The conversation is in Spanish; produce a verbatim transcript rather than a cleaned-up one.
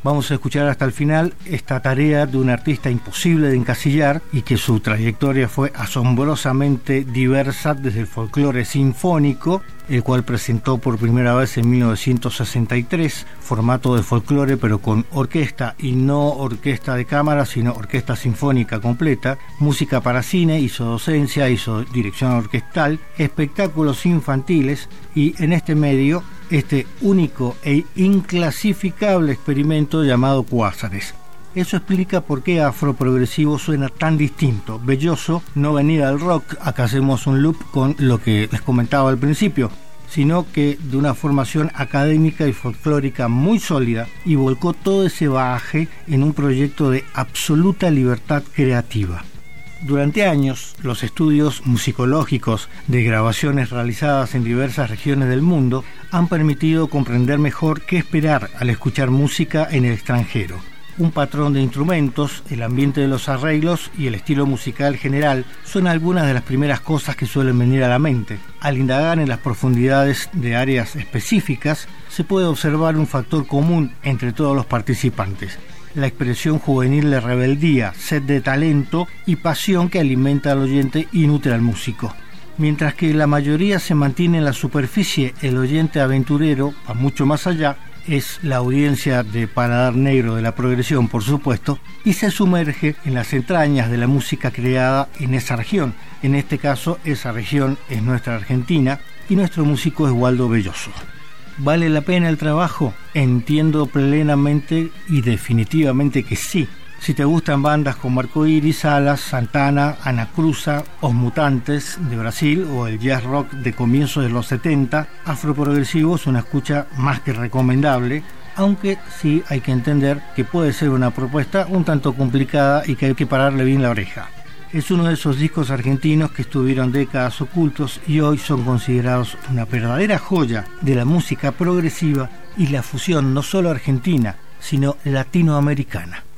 Vamos a escuchar hasta el final esta tarea de un artista imposible de encasillar y que su trayectoria fue asombrosamente diversa desde el folclore sinfónico, el cual presentó por primera vez en mil novecientos sesenta y tres, formato de folclore pero con orquesta y no orquesta de cámara, sino orquesta sinfónica completa, música para cine, hizo docencia, hizo dirección orquestal, espectáculos infantiles y en este medio este único e inclasificable experimento llamado Cuásares. Eso explica por qué Afroprogresivo suena tan distinto. Belloso no venía al rock, acá hacemos un loop con lo que les comentaba al principio, sino que de una formación académica y folclórica muy sólida y volcó todo ese bagaje en un proyecto de absoluta libertad creativa. Durante años, los estudios musicológicos de grabaciones realizadas en diversas regiones del mundo han permitido comprender mejor qué esperar al escuchar música en el extranjero. Un patrón de instrumentos, el ambiente de los arreglos y el estilo musical general son algunas de las primeras cosas que suelen venir a la mente. Al indagar en las profundidades de áreas específicas, se puede observar un factor común entre todos los participantes: la expresión juvenil de rebeldía, sed de talento y pasión que alimenta al oyente y nutre al músico. Mientras que la mayoría se mantiene en la superficie, el oyente aventurero va mucho más allá, es la audiencia de paladar negro de la progresión, por supuesto, y se sumerge en las entrañas de la música creada en esa región. En este caso, esa región es nuestra Argentina y nuestro músico es Waldo Belloso. ¿Vale la pena el trabajo? Entiendo plenamente y definitivamente que sí. Si te gustan bandas como Arcoíris, Salas, Santana, Ana Cruza, Os Mutantes de Brasil o el jazz rock de comienzos de los setenta, Afroprogresivo es una escucha más que recomendable, aunque sí hay que entender que puede ser una propuesta un tanto complicada y que hay que pararle bien la oreja. Es uno de esos discos argentinos que estuvieron décadas ocultos y hoy son considerados una verdadera joya de la música progresiva y la fusión no solo argentina, sino latinoamericana.